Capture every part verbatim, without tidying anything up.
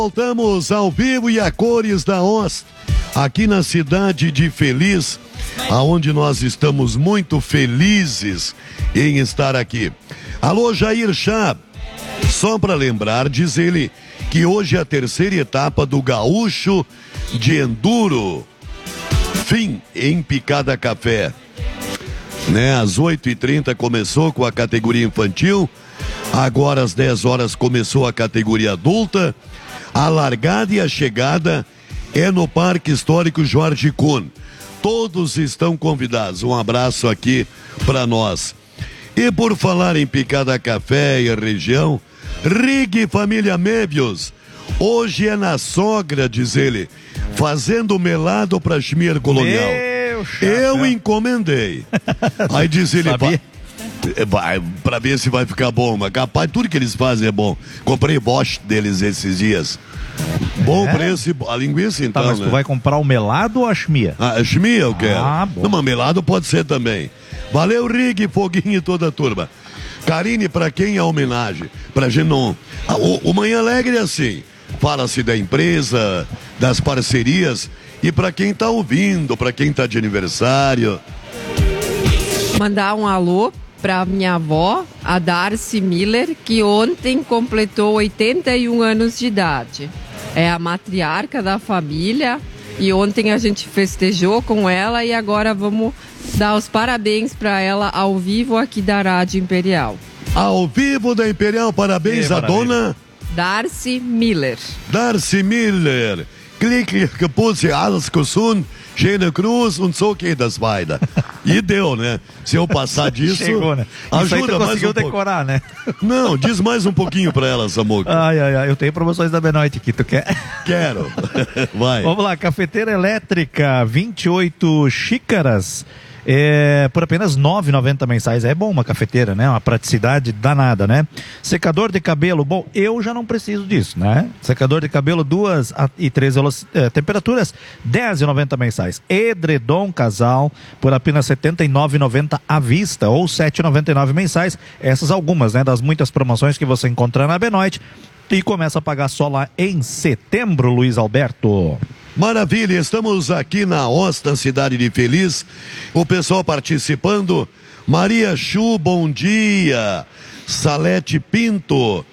Voltamos ao vivo e a cores da Ost, aqui na cidade de Feliz, aonde nós estamos muito felizes em estar aqui. Alô, Jair Chá, só para lembrar, diz ele, que hoje é a terceira etapa do Gaúcho de Enduro, fim em Picada Café. Né, às oito e trinta começou com a categoria infantil, agora às dez horas começou a categoria adulta. A largada e a chegada é no Parque Histórico Jorge Kuhn. Todos estão convidados. Um abraço aqui para nós. E por falar em Picada Café e região, Rig Família Mébios, hoje é na sogra, diz ele, fazendo melado para Schmier Colonial. Meu Eu encomendei. Aí diz ele, vai, pra ver se vai ficar bom, mas capaz, tudo que eles fazem é bom. Comprei Bosch deles esses dias. Bom é? preço, a linguiça então, tá, mas né? tu vai comprar o melado ou a chmia? Ah, a chmia eu quero. Ah, bom. Não, mas melado pode ser também. Valeu, Rig, Foguinho e toda a turma. Karine, pra quem é a homenagem? Pra gente não... O, o Manhã Alegre é assim, fala-se da empresa, das parcerias, e pra quem tá ouvindo, pra quem tá de aniversário... Mandar um alô para minha avó, a Darcy Miller, que ontem completou oitenta e um anos de idade. É a matriarca da família e ontem a gente festejou com ela e agora vamos dar os parabéns para ela ao vivo aqui da Rádio Imperial. Ao vivo da Imperial, parabéns que à dona... Darcy Miller. Darcy Miller. Glücklich Geburtstag, alles gesund, schöne Cruz und so geht das weiter. E deu, né? Se eu passar disso, chegou, né? ajuda Isso aí tu mais conseguiu um pouco. decorar, né? Não, diz mais um pouquinho pra ela, Samuca. Ai, ai, ai, eu tenho promoções da Benoit aqui, tu quer? Quero. Vai. Vamos lá, cafeteira elétrica, vinte e oito xícaras. É, por apenas nove reais e noventa centavos mensais. É bom uma cafeteira, né? Uma praticidade danada, né? Secador de cabelo, bom, eu já não preciso disso, né? Secador de cabelo, duas e três é, temperaturas, dez reais e noventa centavos mensais. Edredom casal, por apenas setenta e nove reais e noventa centavos à vista, ou sete reais e noventa e nove centavos mensais. Essas algumas, né? Das muitas promoções que você encontra na Benoit. E começa a pagar só lá em setembro, Luiz Alberto. Maravilha, estamos aqui na Osta, cidade de Feliz. O pessoal participando. Maria Chu, bom dia. Salete Pinto,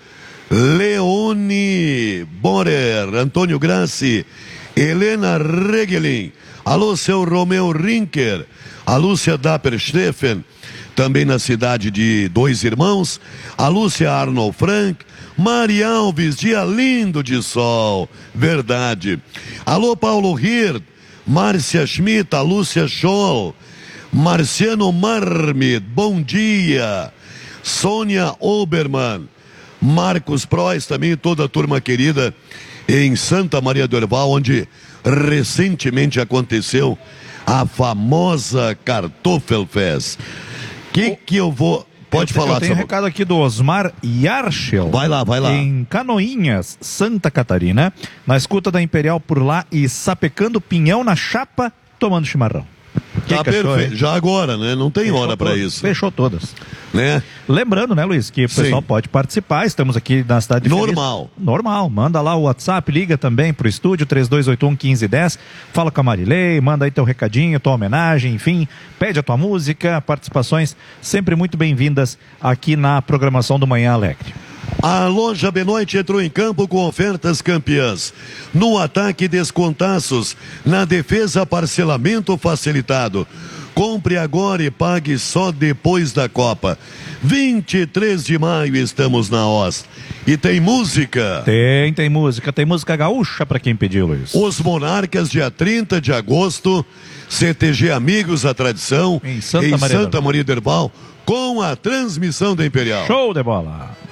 Leone Borer, Antônio Grassi, Helena Regelin. Alô, seu Romeu Rinker, a Lúcia Dapper-Steffen, também na cidade de Dois Irmãos, a Lúcia Arnold Frank, Mari Alves, dia lindo de sol, verdade. Alô, Paulo Hirt, Márcia Schmidt, a Lúcia Scholl, Marciano Marmit, bom dia. Sônia Oberman, Marcos Prois, também toda a turma querida em Santa Maria do Herval, onde recentemente aconteceu a famosa Kartoffelfest. Que que eu vou... Pode eu, falar, eu tenho um recado aqui do Osmar Yarchel. Vai lá, vai lá. Em Canoinhas, Santa Catarina, na escuta da Imperial por lá e sapecando pinhão na chapa, tomando chimarrão. Tá perfeito. Já agora, né? Não tem Fechou hora para todas, isso. Fechou todas. Né? Lembrando, né, Luiz, que o pessoal Sim. pode participar. Estamos aqui na cidade de Normal. Feliz. Normal. Manda lá o WhatsApp, liga também pro estúdio três dois oito um, um cinco um zero. Fala com a Marilei, manda aí teu recadinho, tua homenagem, enfim, pede a tua música. Participações sempre muito bem-vindas aqui na programação do Manhã Alegre. A loja Benoit entrou em campo com ofertas campeãs. No ataque, descontaços. Na defesa, parcelamento facilitado. Compre agora e pague só depois da Copa. vinte e três de maio estamos na Ost. E tem música. Tem, tem música. Tem música gaúcha para quem pediu, Luiz. Os Monarcas, dia trinta de agosto. C T G Amigos da Tradição. Em Santa em Maria Santa Maria do Herval. Com a transmissão da Imperial. Show de bola.